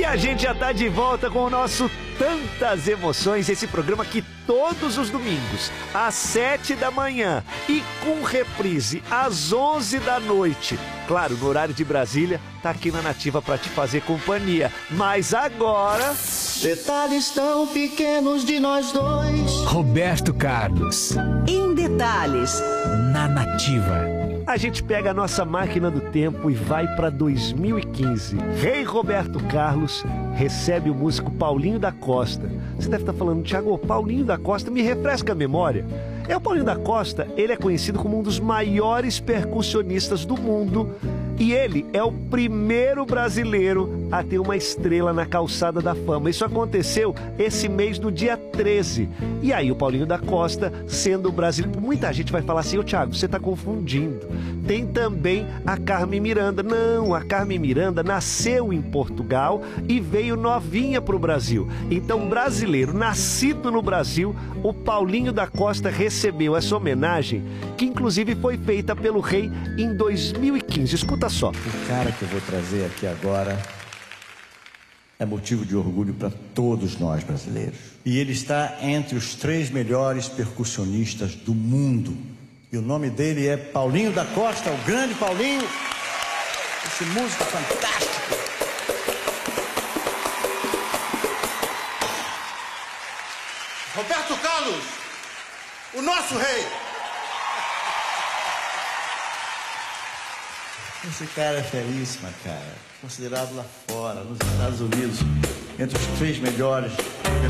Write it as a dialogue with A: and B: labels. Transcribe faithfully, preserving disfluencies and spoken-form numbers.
A: a gente já tá de volta com o nosso Tantas Emoções, esse programa que todos os domingos, às sete da manhã e com reprise às onze da noite, claro, no horário de Brasília, tá aqui na Nativa pra te fazer companhia. Mas agora...
B: detalhes tão pequenos de nós dois.
C: Roberto Carlos.
D: Em Detalhes,
C: na Nativa.
A: A gente pega a nossa máquina do tempo e vai para dois mil e quinze. Rei Roberto Carlos recebe o músico Paulinho da Costa. Você deve estar falando, Thiago, Paulinho da Costa, me refresca a memória. É, o Paulinho da Costa, ele é conhecido como um dos maiores percussionistas do mundo. E ele é o primeiro brasileiro a ter uma estrela na calçada da fama. Isso aconteceu esse mês no dia treze. E aí o Paulinho da Costa, sendo brasileiro... Muita gente vai falar assim, ô Thiago, você está confundindo. Tem também a Carmen Miranda. Não, a Carmen Miranda nasceu em Portugal e veio novinha para o Brasil. Então, brasileiro, nascido no Brasil, o Paulinho da Costa recebeu essa homenagem, que inclusive foi feita pelo rei em dois mil e quinze. Escuta só.
E: O cara que eu vou trazer aqui agora é motivo de orgulho para todos nós brasileiros. E ele está entre os três melhores percussionistas do mundo. E o nome dele é Paulinho da Costa, o grande Paulinho. Esse músico fantástico.
F: Roberto Carlos, o nosso rei.
E: Esse cara é feríssima, cara. Considerado lá fora, nos Estados Unidos, entre os três melhores